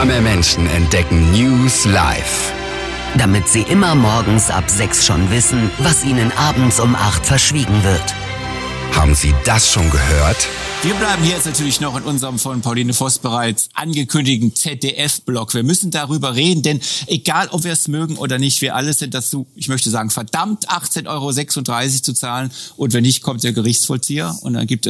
Immer mehr Menschen entdecken News live. Damit sie immer morgens ab 6 schon wissen, was ihnen abends um 8 verschwiegen wird. Haben Sie das schon gehört? Wir bleiben hier jetzt natürlich noch in unserem von Pauline Voss bereits angekündigten ZDF-Blog. Wir müssen darüber reden, denn egal, ob wir es mögen oder nicht, wir alle sind dazu, ich möchte sagen, verdammt 18,36 € zu zahlen. Und wenn nicht, kommt der Gerichtsvollzieher und dann gibt es